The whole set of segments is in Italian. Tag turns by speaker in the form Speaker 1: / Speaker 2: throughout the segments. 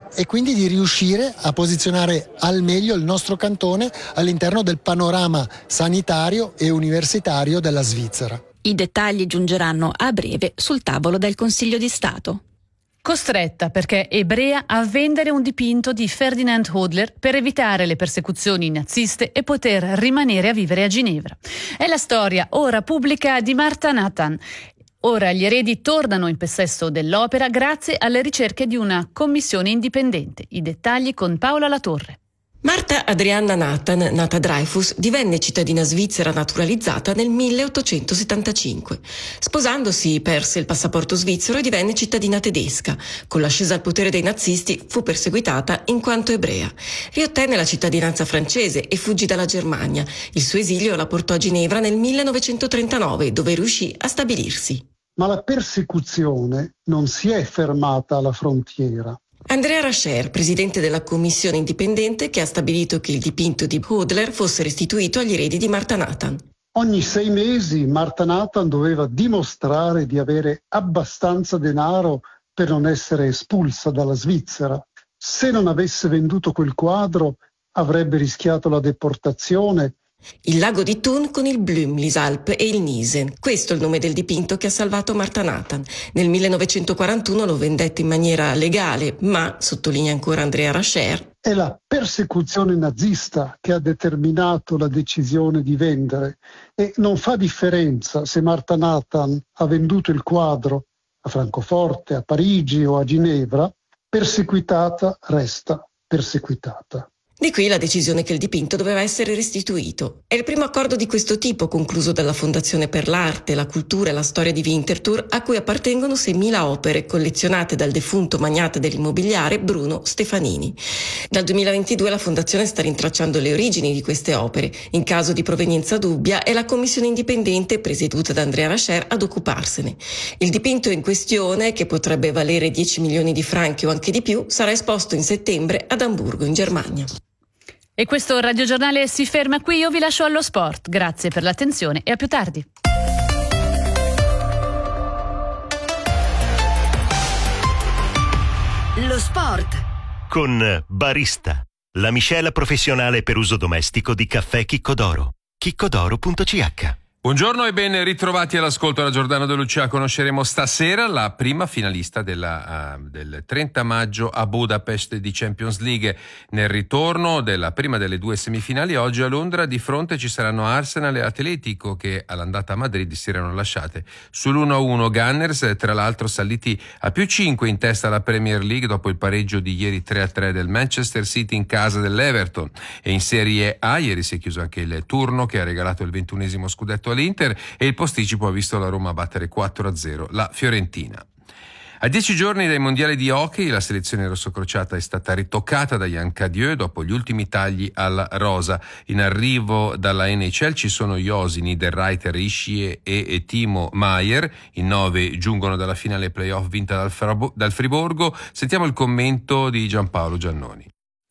Speaker 1: e quindi di riuscire a posizionare al meglio il nostro cantone all'interno del panorama sanitario e universitario della Svizzera.
Speaker 2: I dettagli giungeranno a breve sul tavolo del Consiglio di Stato.
Speaker 3: Costretta perché ebrea a vendere un dipinto di Ferdinand Hodler per evitare le persecuzioni naziste e poter rimanere a vivere a Ginevra. È la storia ora pubblica di Marta Nathan. Ora gli eredi tornano in possesso dell'opera grazie alle ricerche di una commissione indipendente. I dettagli con Paola Latorre.
Speaker 4: Marta Adrianna Nathan, nata Dreyfus, divenne cittadina svizzera naturalizzata nel 1875. Sposandosi perse il passaporto svizzero e divenne cittadina tedesca. Con l'ascesa al potere dei nazisti fu perseguitata in quanto ebrea. Riottenne la cittadinanza francese e fuggì dalla Germania. Il suo esilio la portò a Ginevra nel 1939, dove riuscì a stabilirsi.
Speaker 5: Ma la persecuzione non si è fermata alla frontiera.
Speaker 4: Andrea Rascher, presidente della commissione indipendente che ha stabilito che il dipinto di Hodler fosse restituito agli eredi di Marta Nathan.
Speaker 5: Ogni 6 mesi Marta Nathan doveva dimostrare di avere abbastanza denaro per non essere espulsa dalla Svizzera. Se non avesse venduto quel quadro avrebbe rischiato la deportazione.
Speaker 4: Il lago di Thun con il Blümlisalp e il Niesen. Questo è il nome del dipinto che ha salvato Marta Nathan. Nel 1941 lo vendette in maniera legale, ma, sottolinea ancora Andrea Rascher,
Speaker 5: è la persecuzione nazista che ha determinato la decisione di vendere e non fa differenza se Marta Nathan ha venduto il quadro a Francoforte, a Parigi o a Ginevra, perseguitata resta perseguitata.
Speaker 4: Di qui la decisione che il dipinto doveva essere restituito. È il primo accordo di questo tipo concluso dalla Fondazione per l'Arte, la Cultura e la Storia di Winterthur, a cui appartengono 6.000 opere collezionate dal defunto magnate dell'immobiliare Bruno Stefanini. Dal 2022 la Fondazione sta rintracciando le origini di queste opere. In caso di provenienza dubbia è la commissione indipendente, presieduta da Andrea Rascher, ad occuparsene. Il dipinto in questione, che potrebbe valere 10 milioni di franchi o anche di più, sarà esposto in settembre ad Amburgo, in Germania.
Speaker 3: E questo radiogiornale si ferma qui, io vi lascio allo sport. Grazie per l'attenzione e a più tardi.
Speaker 6: Lo sport
Speaker 7: con Barista, la miscela professionale per uso domestico di caffè Chiccodoro. chiccodoro.ch.
Speaker 8: Buongiorno e ben ritrovati all'ascolto da Giordano De Lucia. Conosceremo stasera la prima finalista del 30 maggio a Budapest di Champions League. Nel ritorno della prima delle due semifinali, oggi a Londra di fronte ci saranno Arsenal e Atletico, che all'andata a Madrid si erano lasciate sull'1-1. Gunners, tra l'altro, saliti a +5 in testa alla Premier League dopo il pareggio di ieri 3-3 del Manchester City in casa dell'Everton. E in Serie A ieri si è chiuso anche il turno che ha regalato il 21esimo scudetto all'Inter e il posticipo ha visto la Roma battere 4-0 la Fiorentina. A 10 giorni dai mondiali di hockey la selezione rossocrociata è stata ritoccata da Yann Cadieux dopo gli ultimi tagli alla rosa. In arrivo dalla NHL ci sono Josi, Niederreiter, Ischier e Timo Maier. In 9 giungono dalla finale playoff vinta dal Friburgo. Sentiamo il commento di Giampaolo Giannoni.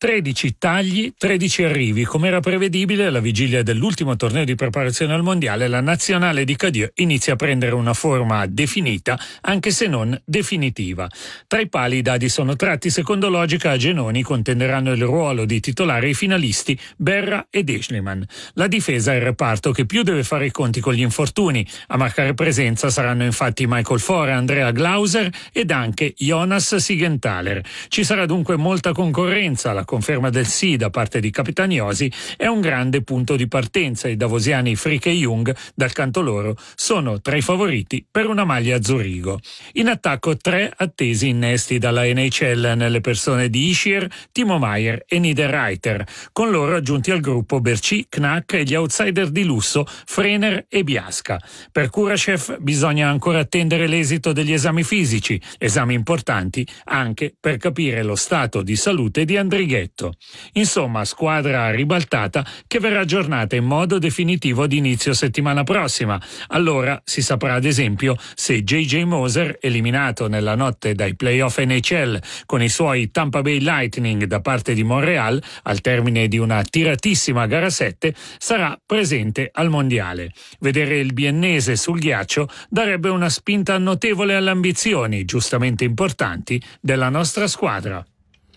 Speaker 9: 13 tagli, 13 arrivi. Come era prevedibile, alla vigilia dell'ultimo torneo di preparazione al mondiale, la nazionale di Cadieux inizia a prendere una forma definita, anche se non definitiva. Tra i pali i dadi sono tratti secondo logica. A Genoni contenderanno il ruolo di titolare i finalisti Berra ed Eschliman. La difesa è il reparto che più deve fare i conti con gli infortuni. A marcare presenza saranno infatti Michael Fore, Andrea Glauser ed anche Jonas Sigenthaler. Ci sarà dunque molta concorrenza. La conferma del sì da parte di Capitagnosi è un grande punto di partenza. I davosiani Frick e Jung, dal canto loro, sono tra i favoriti per una maglia a Zurigo. In attacco 3 attesi innesti dalla NHL nelle persone di Ischier, Timo Maier e Niederreiter, con loro aggiunti al gruppo Bercy, Knack e gli outsider di lusso Frener e Biasca. Per Kurashev bisogna ancora attendere l'esito degli esami fisici, esami importanti anche per capire lo stato di salute di Andrighetto. Insomma, squadra ribaltata che verrà aggiornata in modo definitivo ad inizio settimana prossima. Allora si saprà ad esempio se J.J. Moser, eliminato nella notte dai playoff NHL con i suoi Tampa Bay Lightning da parte di Montreal al termine di una tiratissima gara 7, sarà presente al mondiale. Vedere il biennese sul ghiaccio darebbe una spinta notevole alle ambizioni, giustamente importanti, della nostra squadra.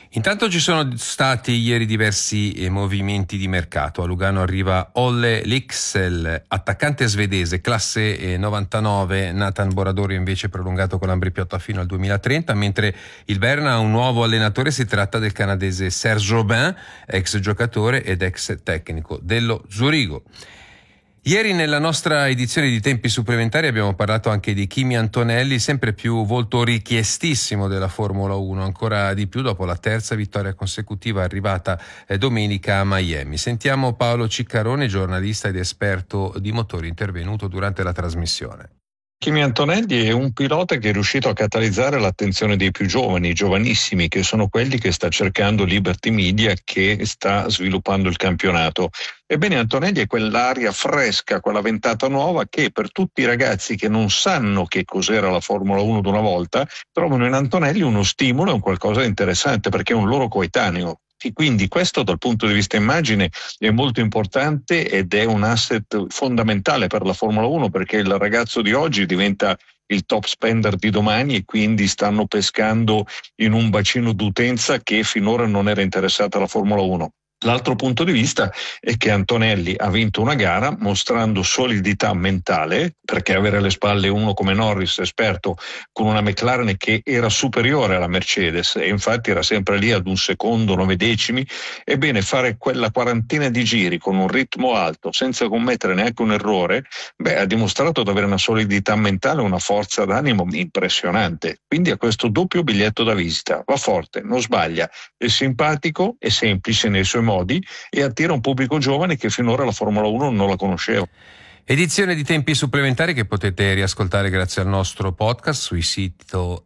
Speaker 8: Intanto ci sono stati ieri diversi movimenti di mercato. A Lugano arriva Olle Lycksell, attaccante svedese, classe 99, Nathan Boradorio invece prolungato con l'Ambrì-Piotta fino al 2030, mentre il Berna ha un nuovo allenatore, si tratta del canadese Serge Aubin, ex giocatore ed ex tecnico dello Zurigo. Ieri nella nostra edizione di Tempi Supplementari abbiamo parlato anche di Kimi Antonelli, sempre più volto richiestissimo della Formula 1, ancora di più dopo la terza vittoria consecutiva arrivata domenica a Miami. Sentiamo Paolo Ciccarone, giornalista ed esperto di motori, intervenuto durante la trasmissione.
Speaker 6: Kimi Antonelli è un pilota che è riuscito a catalizzare l'attenzione dei più giovani, giovanissimi, che sono quelli che sta cercando Liberty Media, che sta sviluppando il campionato. Ebbene, Antonelli è quell'aria fresca, quella ventata nuova che per tutti i ragazzi che non sanno che cos'era la Formula 1 di una volta, trovano in Antonelli uno stimolo e un qualcosa di interessante, perché è un loro coetaneo. E quindi questo dal punto di vista immagine è molto importante ed è un asset fondamentale per la Formula 1, perché il ragazzo di oggi diventa il top spender di domani e quindi stanno pescando in un bacino d'utenza che finora non era interessata alla Formula 1. L'altro punto di vista è che Antonelli ha vinto una gara mostrando solidità mentale, perché avere alle spalle uno come Norris, esperto, con una McLaren che era superiore alla Mercedes e infatti era sempre lì ad un secondo, 9 decimi, ebbene fare quella quarantina di giri con un ritmo alto senza commettere neanche un errore, ha dimostrato di avere una solidità mentale, una forza d'animo impressionante. Quindi ha questo doppio biglietto da visita, va forte, non sbaglia, è simpatico, è semplice nei suoi modi e attira un pubblico giovane che finora la Formula 1 non la conosceva.
Speaker 8: Edizione di Tempi Supplementari che potete riascoltare grazie al nostro podcast sui siti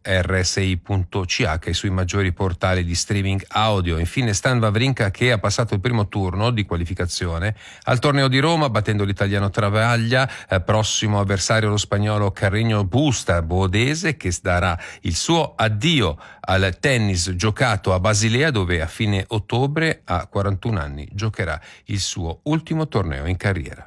Speaker 8: rsi.ch e sui maggiori portali di streaming audio. Infine Stan Wawrinka, che ha passato il primo turno di qualificazione al torneo di Roma battendo l'italiano Travaglia, prossimo avversario lo spagnolo Carreño Busta Bodese, che darà il suo addio al tennis giocato a Basilea, dove a fine ottobre a 41 anni giocherà il suo ultimo torneo in carriera.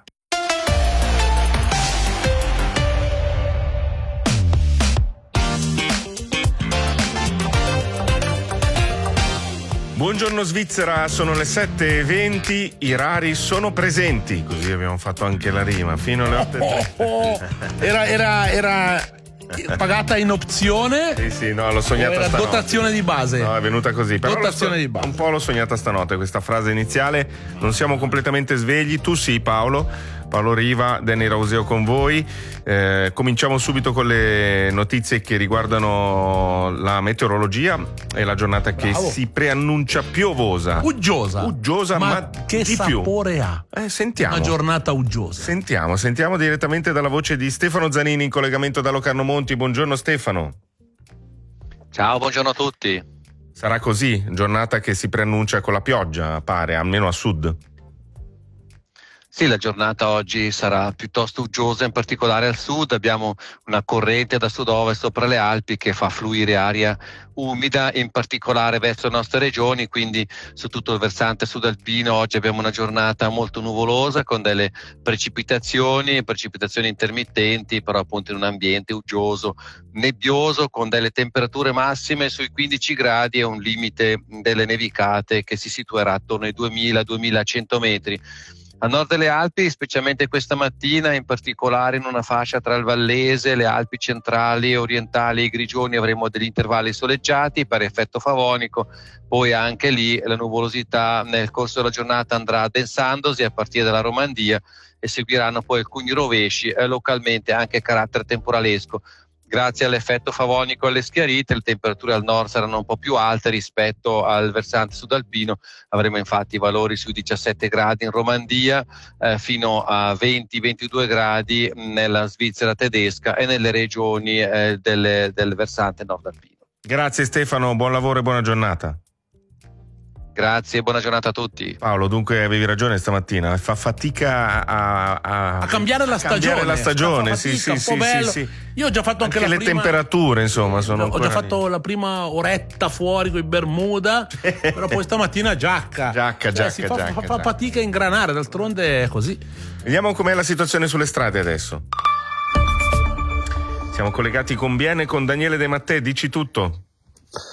Speaker 10: Buongiorno Svizzera, sono le 7:20, i rari sono presenti, così abbiamo fatto anche la rima, fino alle 8:30.
Speaker 11: Era pagata in opzione?
Speaker 10: Sì, no, l'ho sognata
Speaker 11: era
Speaker 10: stanotte.
Speaker 11: Dotazione di base.
Speaker 10: No, è venuta così. Però
Speaker 11: dotazione di base.
Speaker 10: Un po' l'ho sognata stanotte, questa frase iniziale. Non siamo completamente svegli, tu sì Paolo Riva, Danny Rauseo con voi. Cominciamo subito con le notizie che riguardano la meteorologia e la giornata che si preannuncia piovosa. Uggiosa, ma
Speaker 11: che
Speaker 10: di
Speaker 11: sapore
Speaker 10: più.
Speaker 11: ha?
Speaker 10: Sentiamo.
Speaker 11: Una giornata uggiosa.
Speaker 10: Sentiamo direttamente dalla voce di Stefano Zanini in collegamento da Locarno Monti. Buongiorno Stefano.
Speaker 12: Ciao, buongiorno a tutti.
Speaker 10: Sarà così, giornata che si preannuncia con la pioggia, pare, almeno a sud.
Speaker 12: Sì, la giornata oggi sarà piuttosto uggiosa, in particolare al sud. Abbiamo una corrente da sud-ovest sopra le Alpi che fa fluire aria umida, in particolare verso le nostre regioni, quindi su tutto il versante sudalpino oggi abbiamo una giornata molto nuvolosa con delle precipitazioni intermittenti, però appunto in un ambiente uggioso, nebbioso, con delle temperature massime sui 15 gradi e un limite delle nevicate che si situerà attorno ai 2000-2100 metri. A nord delle Alpi, specialmente questa mattina, in particolare in una fascia tra il Vallese, le Alpi centrali, orientali e Grigioni, avremo degli intervalli soleggiati per effetto favonico. Poi anche lì la nuvolosità nel corso della giornata andrà addensandosi a partire dalla Romandia e seguiranno poi alcuni rovesci, localmente anche a carattere temporalesco. Grazie all'effetto favonico e alle schiarite, le temperature al nord saranno un po' più alte rispetto al versante sudalpino. Avremo infatti valori sui 17 gradi in Romandia, fino a 20-22 gradi nella Svizzera tedesca e nelle regioni del versante nordalpino.
Speaker 10: Grazie Stefano, buon lavoro e buona giornata.
Speaker 12: Grazie, buona giornata a tutti.
Speaker 10: Paolo, dunque avevi ragione stamattina, fa fatica a
Speaker 11: cambiare la stagione.
Speaker 10: Sì.
Speaker 11: Io ho già fatto anche
Speaker 10: le
Speaker 11: prima,
Speaker 10: temperature, insomma, sono
Speaker 11: ho già fatto la prima oretta fuori con i Bermuda, però poi stamattina giacca. Si fa fatica a ingranare, d'altronde è così.
Speaker 10: Vediamo com'è la situazione sulle strade adesso. Siamo collegati con Biene, con Daniele De Mattei, dici tutto.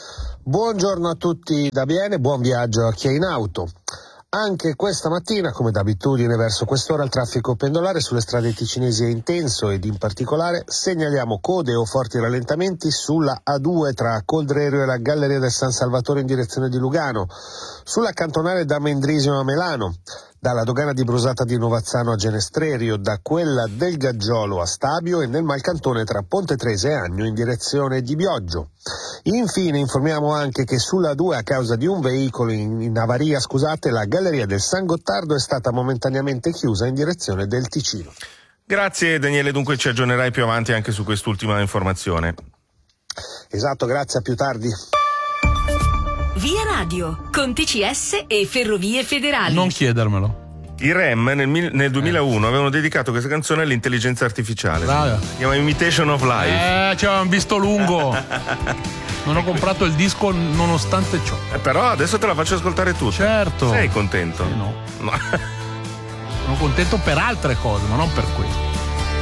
Speaker 13: Buongiorno a tutti da Biene, buon viaggio a chi è in auto. Anche questa mattina, come d'abitudine, verso quest'ora il traffico pendolare sulle strade ticinesi è intenso ed in particolare segnaliamo code o forti rallentamenti sulla A2 tra Coldrerio e la Galleria del San Salvatore in direzione di Lugano, sulla cantonale da Mendrisio a Melano, dalla dogana di Brusata di Novazzano a Genestrerio, da quella del Gaggiolo a Stabio e nel Malcantone tra Ponte Trese e Agno in direzione di Bioggio. Infine informiamo anche che sulla 2 a causa di un veicolo in avaria, la Galleria del San Gottardo è stata momentaneamente chiusa in direzione del Ticino.
Speaker 10: Grazie Daniele, dunque ci aggiornerai più avanti anche su quest'ultima informazione.
Speaker 13: Esatto, grazie, a più tardi.
Speaker 14: Via Radio, con TCS e Ferrovie Federali.
Speaker 11: Non chiedermelo.
Speaker 10: I REM nel 2001 avevano dedicato questa canzone all'intelligenza artificiale. Si chiama Imitation of Life.
Speaker 11: Ci avevamo visto lungo. Non ho comprato il disco nonostante ciò.
Speaker 10: Però adesso te la faccio ascoltare tutta.
Speaker 11: Certo.
Speaker 10: Sei contento?
Speaker 11: No. Sono contento per altre cose, ma non per questo.